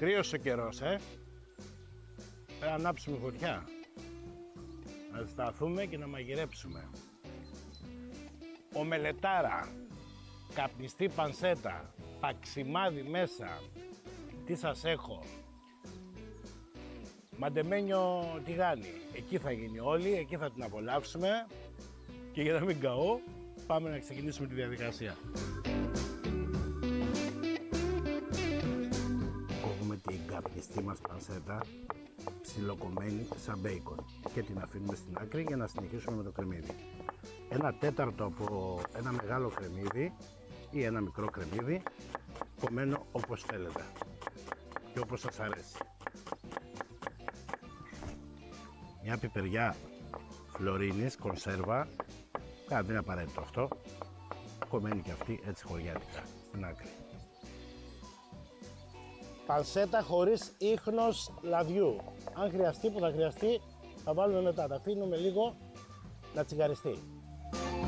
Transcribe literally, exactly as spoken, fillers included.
Κρύος ο καιρός, ε. Πρέπει να ανάψουμε φωτιά. Να σταθούμε και να μαγειρέψουμε. Ομελετάρα, καπνιστή πανσέτα, παξιμάδι μέσα. Τι σας έχω. Μαντεμένιο τηγάνι. Εκεί θα γίνει όλη, εκεί θα την απολαύσουμε. Και για να μην καώ, πάμε να ξεκινήσουμε τη διαδικασία. Κόβουμε την καπνιστή μας πανσέτα, ψιλοκομμένη σαν μπέικον, και την αφήνουμε στην άκρη για να συνεχίσουμε με το κρεμμύδι. Ένα τέταρτο από ένα μεγάλο κρεμμύδι ή ένα μικρό κρεμμύδι, κομμένο όπως θέλετε και όπως σας αρέσει. Μια πιπεριά φλωρίνης, κονσέρβα, κάτι δεν είναι απαραίτητο αυτό, κομμένη και αυτή έτσι χωριάτικα στην άκρη. Πανσέτα χωρίς ίχνος λαδιού. Αν χρειαστεί, που θα χρειαστεί, θα βάλουμε μετά. Τα αφήνουμε λίγο να τσιγαριστεί.